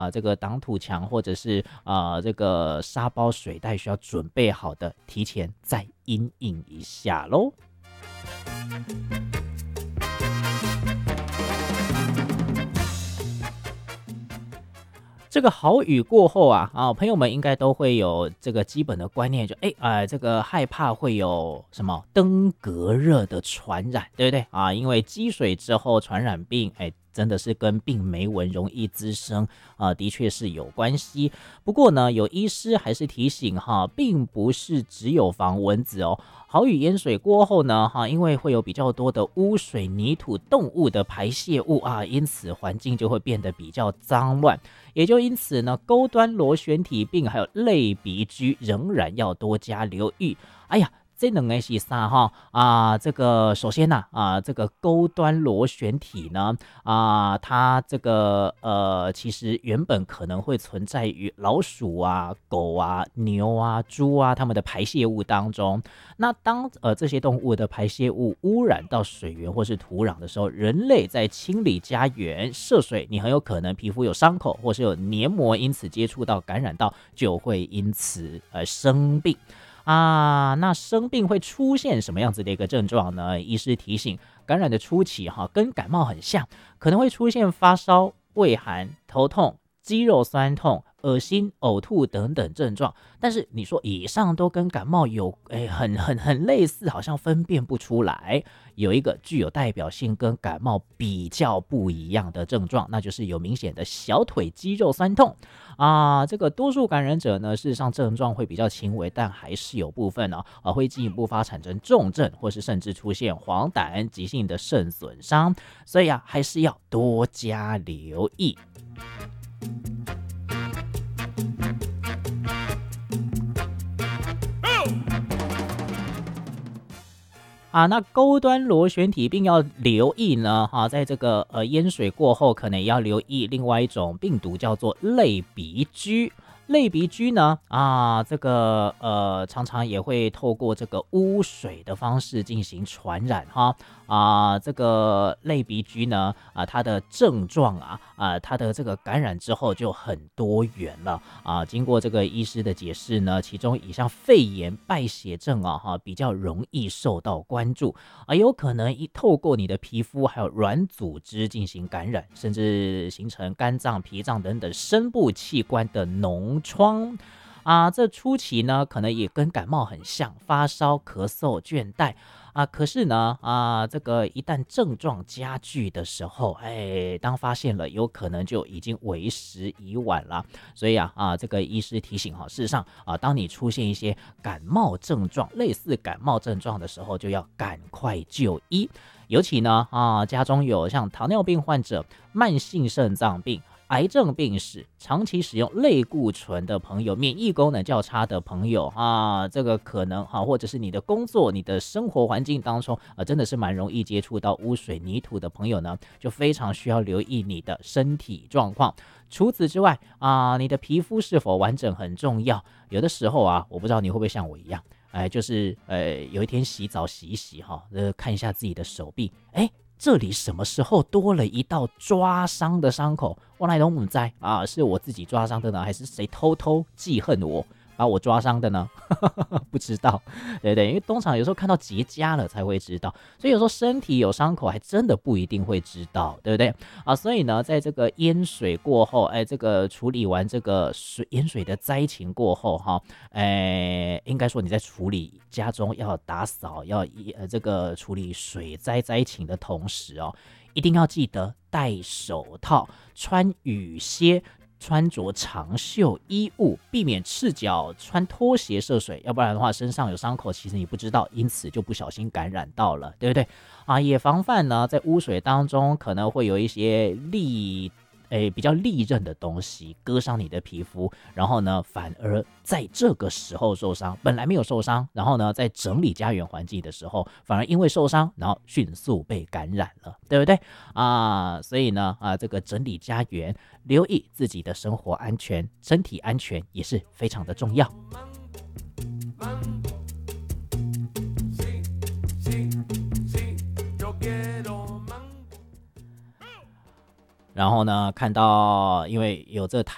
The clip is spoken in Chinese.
这个挡土墙或者是这个沙包水袋需要准备好的，提前再因应一下咯。这个好雨过后朋友们应该都会有这个基本的观念，就这个害怕会有什么登革热的传染，对不对因为积水之后传染病，真的是跟病媒蚊容易滋生的确是有关系。不过呢，有医师还是提醒并不是只有防蚊子哦。豪雨淹水过后呢，因为会有比较多的污水、泥土、动物的排泄物因此环境就会变得比较脏乱。也就因此呢，钩端螺旋体病还有类鼻疽仍然要多加留意。这两个是啥这个首先这个钩端螺旋体呢它这个其实原本可能会存在于老鼠狗牛猪它们的排泄物当中。那当这些动物的排泄物污染到水源或是土壤的时候，人类在清理家园涉水，你很有可能皮肤有伤口或是有黏膜，因此接触到感染到，就会因此生病。那生病会出现什么样子的一个症状呢？医师提醒，感染的初期跟感冒很像，可能会出现发烧、畏寒、头痛、肌肉酸痛、恶心、呕吐等等症状。但是你说以上都跟感冒有很类似，好像分辨不出来。有一个具有代表性跟感冒比较不一样的症状，那就是有明显的小腿肌肉酸痛这个多数感染者呢，事实上症状会比较轻微，但还是有部分会进一步发展成重症，或是甚至出现黄疸、急性的肾损伤。所以还是要多加留意。那钩端螺旋体病要留意呢在这个淹水过后，可能也要留意另外一种病毒，叫做类鼻疽。类鼻疽呢这个常常也会透过这个污水的方式进行传染这个类鼻疽呢它的症状它的这个感染之后就很多元了经过这个医师的解释呢，其中以像肺炎、败血症比较容易受到关注有可能透过你的皮肤还有软组织进行感染，甚至形成肝脏、脾脏等等深部器官的脓疮这初期呢，可能也跟感冒很像，发烧、咳嗽、倦怠可是呢这个一旦症状加剧的时候，当发现了，有可能就已经为时已晚了。所以这个医师提醒事实上当你出现一些感冒症状，类似感冒症状的时候，就要赶快就医。尤其呢家中有像糖尿病患者、慢性肾脏病、癌症病史、长期使用类固醇的朋友、免疫功能较差的朋友这个可能或者是你的工作、你的生活环境当中真的是蛮容易接触到污水、泥土的朋友呢，就非常需要留意你的身体状况。除此之外你的皮肤是否完整很重要。有的时候我不知道你会不会像我一样，就是有一天洗澡洗一洗看一下自己的手臂，这里什么时候多了一道抓伤的伤口？我哪都不知道是我自己抓伤的呢，还是谁偷偷记恨我把我抓伤的呢？不知道，对对，因为通常有时候看到结痂了才会知道，所以有时候身体有伤口还真的不一定会知道，对不对所以呢，在这个淹水过后，这个处理完这个淹水的灾情过后应该说你在处理家中要打扫要这个处理水灾情的同时一定要记得戴手套、穿雨靴、穿着长袖衣物，避免赤脚穿拖鞋涉水，要不然的话身上有伤口，其实你不知道，因此就不小心感染到了，对不对也防范呢，在污水当中可能会有一些比较利刃的东西割伤你的皮肤，然后呢反而在这个时候受伤，本来没有受伤，然后呢在整理家园环境的时候反而因为受伤然后迅速被感染了，对不对所以呢这个整理家园，留意自己的生活安全、身体安全也是非常的重要。然后呢看到因为有这台